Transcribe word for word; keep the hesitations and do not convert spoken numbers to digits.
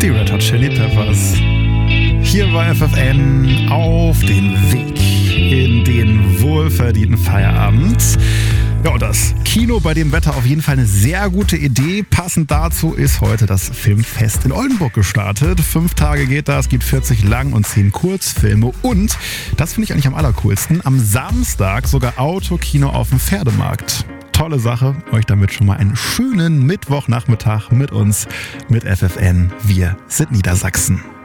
die Red Hot Chili Peppers. Hier bei F F N auf den Weg in den wohlverdienten Feierabend. Ja, und das Kino bei dem Wetter auf jeden Fall eine sehr gute Idee. Passend dazu ist heute das Filmfest in Oldenburg gestartet. Fünf Tage geht das, gibt vierzig Lang- und zehn Kurzfilme. Und, das finde ich eigentlich am allercoolsten, am Samstag sogar Autokino auf dem Pferdemarkt. Tolle Sache, euch damit schon mal einen schönen Mittwochnachmittag mit uns, mit F F N. Wir sind Niedersachsen.